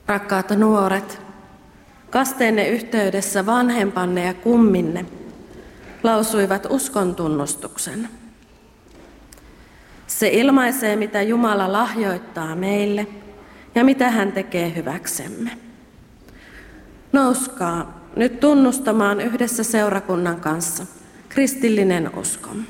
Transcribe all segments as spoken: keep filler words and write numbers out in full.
Rakkaat nuoret, kasteenne yhteydessä vanhempanne ja kumminne lausuivat uskon tunnustuksen. Se ilmaisee, mitä Jumala lahjoittaa meille ja mitä hän tekee hyväksemme. Nouskaa nyt tunnustamaan yhdessä seurakunnan kanssa kristillinen uskomme.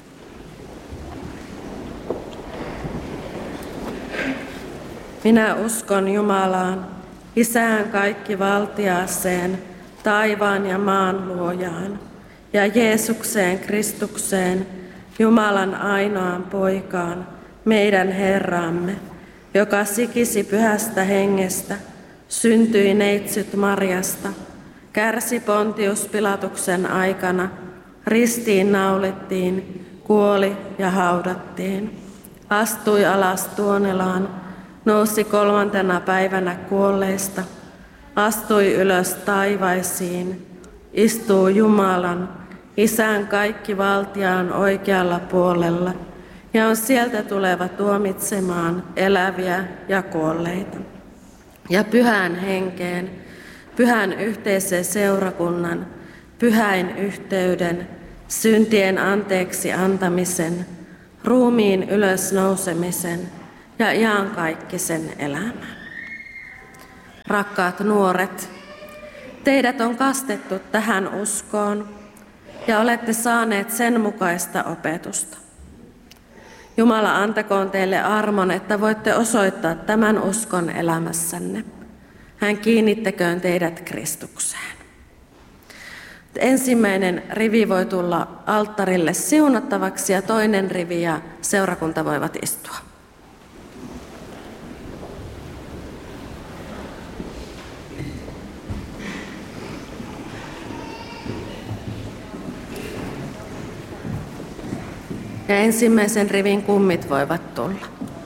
Minä uskon Jumalaan, Isään kaikkivaltiaaseen, taivaan ja maan luojaan, ja Jeesukseen Kristukseen, Jumalan ainoaan poikaan, meidän Herramme, joka sikisi pyhästä hengestä, syntyi neitsyt Marjasta, kärsi Pontius Pilatuksen aikana, ristiin naulittiin, kuoli ja haudattiin, astui alas Tuonelaan, nousi kolmantena päivänä kuolleista, astui ylös taivaisiin, istuu Jumalan, Isän kaikkivaltiaan oikealla puolella, ja on sieltä tuleva tuomitsemaan eläviä ja kuolleita. Ja pyhän henkeen, pyhän yhteisen seurakunnan, pyhäin yhteyden, syntien anteeksi antamisen, ruumiin ylösnousemisen ja iankaikkisen elämän. Rakkaat nuoret, teidät on kastettu tähän uskoon ja olette saaneet sen mukaista opetusta. Jumala antakoon teille armon, että voitte osoittaa tämän uskon elämässänne. Hän kiinnittäköön teidät Kristukseen. Ensimmäinen rivi voi tulla alttarille siunattavaksi ja toinen rivi ja seurakunta voivat istua. Ja ensimmäisen rivin kummit voivat tulla.